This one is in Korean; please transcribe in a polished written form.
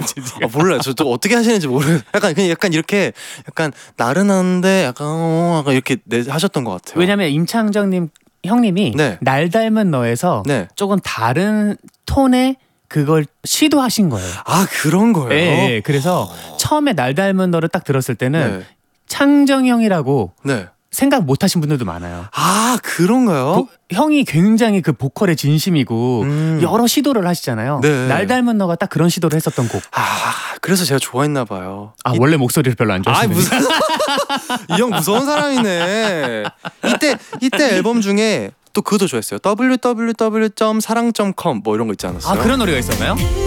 몰라요. 저도 어떻게 하시는지 모르. 약간 그냥 약간 이렇게 약간 나른한데 약간 이렇게 하셨던 것 같아요. 왜냐면 임창정님 형님이 네. 날 닮은 너에서 네. 조금 다른 톤의 그걸 시도하신 거예요. 아 그런 거예요? 네, 그래서 처음에 날 닮은 너를 딱 들었을 때는 네. 창정이 형이라고 네. 생각 못하신 분들도 많아요. 아 그런가요? 형이 굉장히 그 보컬에 진심이고 여러 시도를 하시잖아요. 네. 날 닮은 너가 딱 그런 시도를 했었던 곡. 아 그래서 제가 좋아했나 봐요. 아 원래 목소리를 별로 안 아 좋아하시는 무슨 이 형 무서운 사람이네. 이때 앨범 중에 또 그것도 좋아했어요. www.sarang.com 뭐 이런 거 있지 않았어요? 아 그런 노래가 있었나요?